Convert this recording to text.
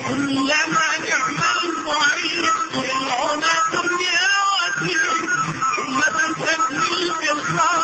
كلما نعمل ضعيف طلعنا دنيا وسيم ثم تنتهي بالخير